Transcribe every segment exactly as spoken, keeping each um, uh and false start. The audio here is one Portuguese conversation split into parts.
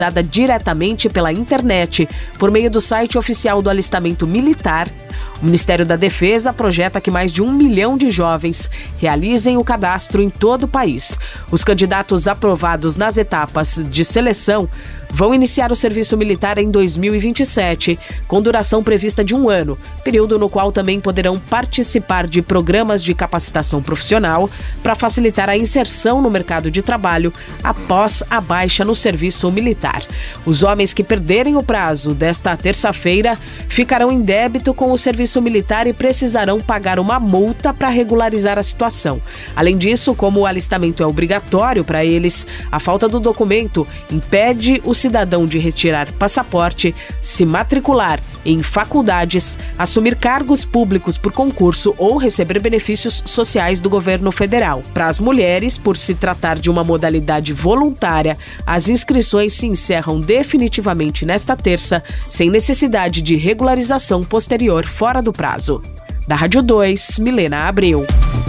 dada diretamente pela internet, por meio do site oficial do alistamento militar. O Ministério da Defesa projeta que mais de um milhão de jovens realizem o cadastro em todo o país. Os candidatos aprovados nas etapas de seleção vão iniciar o serviço militar em dois mil e vinte e sete, com duração prevista de um ano, período no qual também poderão participar de programas de capacitação profissional para facilitar a inserção no mercado de trabalho após a baixa no serviço militar. Os homens que perderem o prazo desta terça-feira ficarão em débito com o serviço militar e precisarão pagar uma multa para regularizar a situação. Além disso, como o alistamento é obrigatório para eles, a falta do documento impede o cidadão de retirar passaporte, se matricular em faculdades, assumir cargos públicos por concurso ou receber benefícios sociais do governo federal. Para as mulheres, por se tratar de uma modalidade voluntária, as inscrições se encerram definitivamente nesta terça, sem necessidade de regularização posterior fora do prazo. Da Rádio dois, Milena Abreu.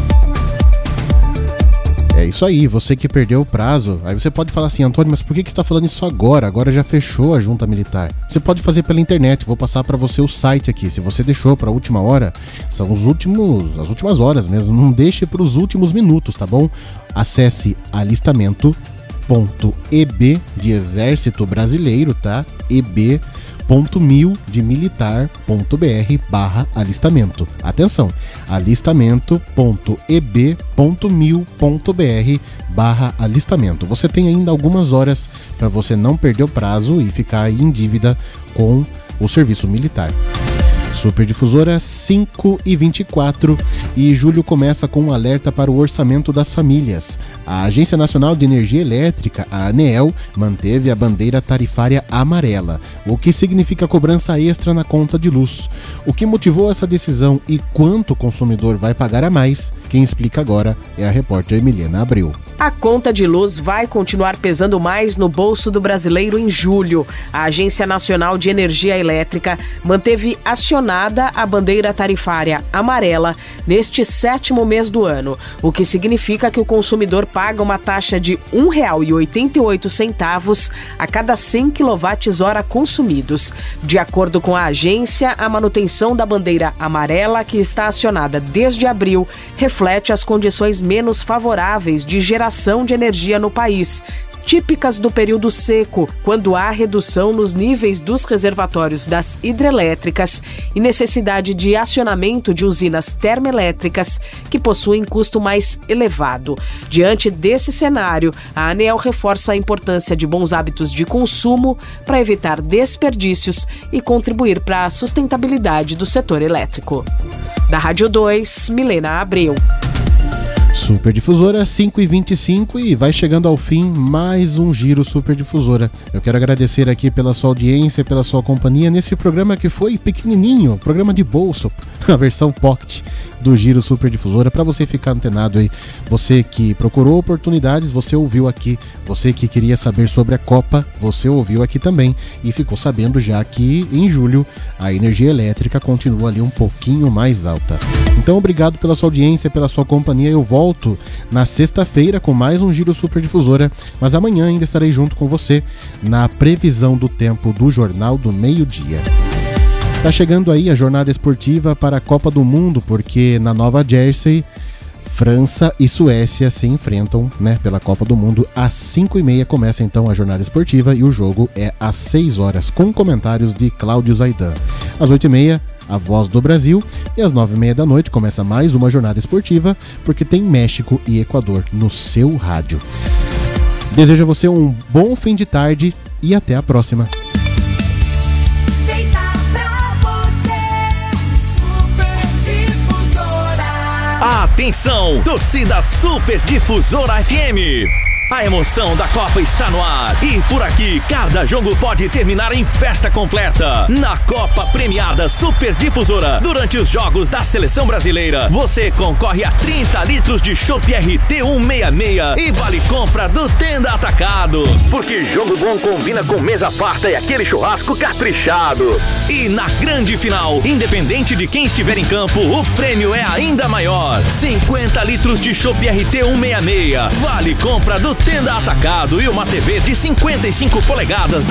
É isso aí, você que perdeu o prazo, aí você pode falar assim, Antônio, mas por que que você está falando isso agora? Agora já fechou a junta militar. Você pode fazer pela internet, vou passar para você o site aqui. Se você deixou para a última hora, são os últimos, as últimas horas mesmo, não deixe para os últimos minutos, tá bom? Acesse alistamento ponto e b de Exército Brasileiro, tá? E B ponto mil de militar ponto b r barra alistamento. Atenção, alistamento ponto e b ponto mil ponto b r barra alistamento. Você tem ainda algumas horas para você não perder o prazo e ficar em dívida com o serviço militar. Superdifusora cinco e vinte e quatro, e julho começa com um alerta para o orçamento das famílias. A Agência Nacional de Energia Elétrica, a ANEEL, manteve a bandeira tarifária amarela, o que significa cobrança extra na conta de luz. O que motivou essa decisão e quanto o consumidor vai pagar a mais, quem explica agora é a repórter Milena Abreu. A conta de luz vai continuar pesando mais no bolso do brasileiro em julho. A Agência Nacional de Energia Elétrica manteve acionada a bandeira tarifária amarela neste sétimo mês do ano, o que significa que o consumidor paga uma taxa de um real e oitenta e oito centavos a cada cem quilowatt-hora consumidos. De acordo com a agência, a manutenção da bandeira amarela, que está acionada desde abril, reflete as condições menos favoráveis de geração de energia no país, típicas do período seco, quando há redução nos níveis dos reservatórios das hidrelétricas e necessidade de acionamento de usinas termoelétricas que possuem custo mais elevado. Diante desse cenário, a ANEEL reforça a importância de bons hábitos de consumo para evitar desperdícios e contribuir para a sustentabilidade do setor elétrico. Da Rádio dois, Milena Abreu. Superdifusora cinco e vinte e cinco, e vai chegando ao fim mais um Giro Superdifusora. Eu quero agradecer aqui pela sua audiência, pela sua companhia nesse programa que foi pequenininho, programa de bolso, a versão pocket do Giro Superdifusora, para você ficar antenado aí. Você que procurou oportunidades, você ouviu aqui. Você que queria saber sobre a Copa, você ouviu aqui também e ficou sabendo já que em julho a energia elétrica continua ali um pouquinho mais alta. Então obrigado pela sua audiência, pela sua companhia. Eu volto na sexta-feira com mais um Giro Superdifusora, mas amanhã ainda estarei junto com você na previsão do tempo do Jornal do Meio-Dia. Tá chegando aí a jornada esportiva para a Copa do Mundo, porque na Nova Jersey, França e Suécia se enfrentam, né, pela Copa do Mundo. Às cinco e meia começa então a jornada esportiva e o jogo é às seis horas, com comentários de Cláudio Zaidan. Às oito e meia, a Voz do Brasil, e às nove e meia da noite começa mais uma jornada esportiva, porque tem México e Equador no seu rádio. Desejo a você um bom fim de tarde e até a próxima. Atenção, torcida Superdifusora F M. A emoção da Copa está no ar e por aqui cada jogo pode terminar em festa completa. Na Copa Premiada Superdifusora, durante os jogos da Seleção Brasileira, você concorre a trinta litros de chopp R T cento e sessenta e seis e vale compra do Tenda Atacado. Porque jogo bom combina com mesa farta e aquele churrasco caprichado. E na grande final, independente de quem estiver em campo, o prêmio é ainda maior. cinquenta litros de chopp R T cento e sessenta e seis, vale compra do Tenda Atacado e uma T V de cinquenta e cinco polegadas